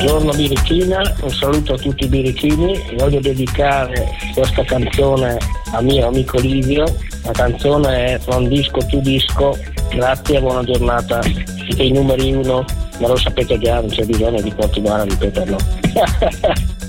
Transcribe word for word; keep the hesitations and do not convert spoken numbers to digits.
Buongiorno Birichina, un saluto a tutti i birichini. Voglio dedicare questa canzone a mio amico Livio. La canzone è From Disco to Disco. Grazie e buona giornata. Siete i numeri uno, ma lo sapete già, non c'è bisogno di continuare a ripeterlo.